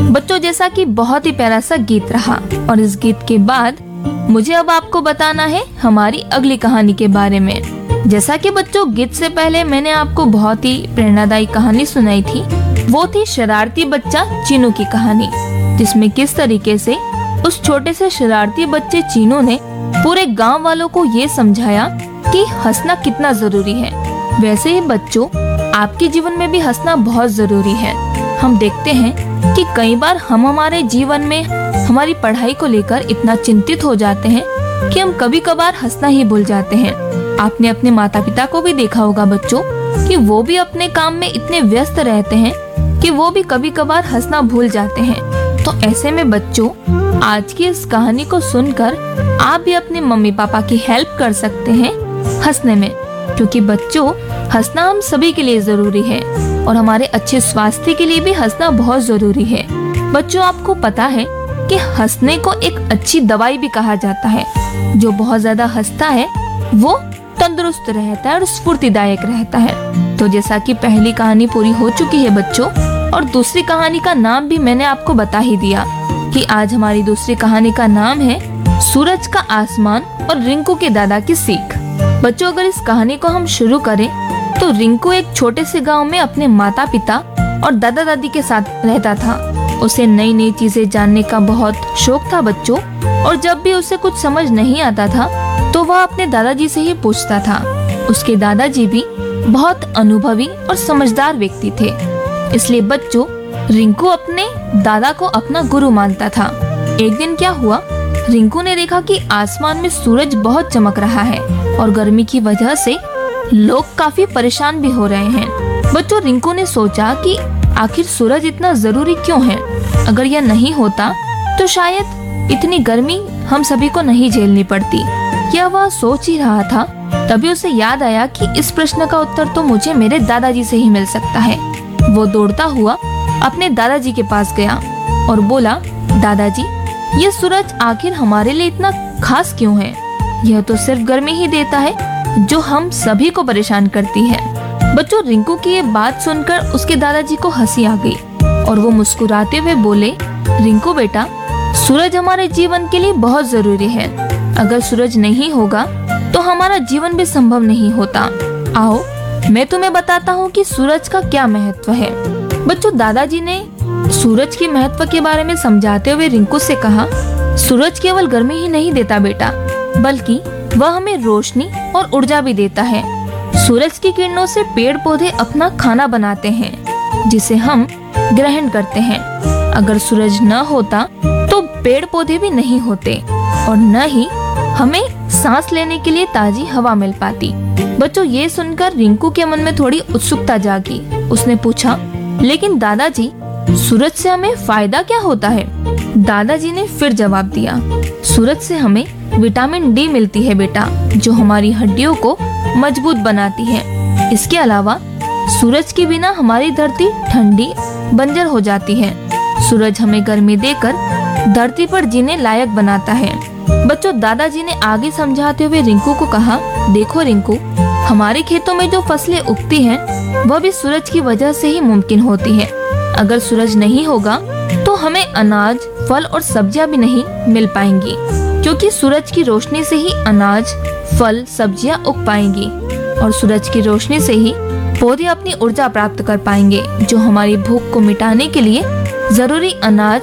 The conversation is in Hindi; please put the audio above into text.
बच्चों, जैसा कि बहुत ही प्यारा सा गीत रहा, और इस गीत के बाद मुझे अब आपको बताना है हमारी अगली कहानी के बारे में। जैसा कि बच्चों, गीत से पहले मैंने आपको बहुत ही प्रेरणादायी कहानी सुनाई थी। वो थी शरारती बच्चा चीनू की कहानी, जिसमें किस तरीके से उस छोटे से शरारती बच्चे चीनू ने पूरे गांव वालों को ये समझाया कि हंसना कितना जरूरी है। वैसे ही बच्चों, आपके जीवन में भी हंसना बहुत जरूरी है। हम देखते हैं कि कई बार हम हमारे जीवन में हमारी पढ़ाई को लेकर इतना चिंतित हो जाते हैं कि हम कभी कभार हंसना ही भूल जाते हैं। आपने अपने माता पिता को भी देखा होगा बच्चों कि वो भी अपने काम में इतने व्यस्त रहते हैं कि वो भी कभी कभार हंसना भूल जाते हैं। तो ऐसे में बच्चों, आज की इस कहानी को सुनकर आप भी अपने मम्मी पापा की हेल्प कर सकते हैं हंसने में, क्योंकि बच्चों, हंसना हम सभी के लिए जरूरी है और हमारे अच्छे स्वास्थ्य के लिए भी हंसना बहुत जरूरी है। बच्चों, आपको पता है कि हंसने को एक अच्छी दवाई भी कहा जाता है। जो बहुत ज्यादा हंसता है वो तंदुरुस्त रहता है और स्फूर्तिदायक रहता है। तो जैसा कि पहली कहानी पूरी हो चुकी है बच्चों, और दूसरी कहानी का नाम भी मैंने आपको बता ही दिया कि आज हमारी दूसरी कहानी का नाम है सूरज का आसमान और रिंकू के दादा की सीख। बच्चों, अगर इस कहानी को हम शुरू करें तो रिंकू एक छोटे से गांव में अपने माता पिता और दादा दादी के साथ रहता था। उसे नई नई चीजें जानने का बहुत शौक था बच्चों, और जब भी उसे कुछ समझ नहीं आता था तो वह अपने दादाजी से ही पूछता था। उसके दादाजी भी बहुत अनुभवी और समझदार व्यक्ति थे, इसलिए बच्चों, रिंकू अपने दादा को अपना गुरु मानता था। एक दिन क्या हुआ, रिंकू ने देखा कि आसमान में सूरज बहुत चमक रहा है और गर्मी की वजह से लोग काफी परेशान भी हो रहे हैं। बच्चों, रिंकू ने सोचा कि आखिर सूरज इतना जरूरी क्यों है? अगर यह नहीं होता तो शायद इतनी गर्मी हम सभी को नहीं झेलनी पड़ती। यह वह सोच ही रहा था, तभी उसे याद आया कि इस प्रश्न का उत्तर तो मुझे मेरे दादाजी से ही मिल सकता है। वो दौड़ता हुआ अपने दादाजी के पास गया और बोला, दादाजी, ये सूरज आखिर हमारे लिए इतना खास क्यों है? यह तो सिर्फ गर्मी ही देता है जो हम सभी को परेशान करती है। बच्चों, रिंकू की ये बात सुनकर उसके दादाजी को हंसी आ गई और वो मुस्कुराते हुए बोले, रिंकू बेटा, सूरज हमारे जीवन के लिए बहुत जरूरी है। अगर सूरज नहीं होगा तो हमारा जीवन भी संभव नहीं होता। आओ, मैं तुम्हें बताता हूँ कि सूरज का क्या महत्व है। बच्चों, दादाजी ने सूरज के महत्व के बारे में समझाते हुए रिंकू से कहा, सूरज केवल गर्मी ही नहीं देता बेटा, बल्कि वह हमें रोशनी और ऊर्जा भी देता है। सूरज की किरणों से पेड़ पौधे अपना खाना बनाते हैं, जिसे हम ग्रहण करते हैं। अगर सूरज न होता तो पेड़ पौधे भी नहीं होते और न ही हमें सांस लेने के लिए ताजी हवा मिल पाती। बच्चों, ये सुनकर रिंकू के मन में थोड़ी उत्सुकता जागी। उसने पूछा, लेकिन दादाजी, सूरज से हमें फायदा क्या होता है? दादाजी ने फिर जवाब दिया, सूरज से हमें विटामिन डी मिलती है बेटा, जो हमारी हड्डियों को मजबूत बनाती है। इसके अलावा सूरज के बिना हमारी धरती ठंडी बंजर हो जाती है। सूरज हमें गर्मी देकर धरती पर जीने लायक बनाता है। बच्चों, दादाजी ने आगे समझाते हुए रिंकू को कहा, देखो रिंकू, हमारे खेतों में जो फसलें उगती हैं, वह भी सूरज की वजह से ही मुमकिन होती है। अगर सूरज नहीं होगा तो हमें अनाज, फल और सब्जियां भी नहीं मिल पाएंगी, क्योंकि सूरज की रोशनी से ही अनाज, फल, सब्जियां उग पाएंगी और सूरज की रोशनी से ही पौधे अपनी ऊर्जा प्राप्त कर पाएंगे, जो हमारी भूख को मिटाने के लिए जरूरी अनाज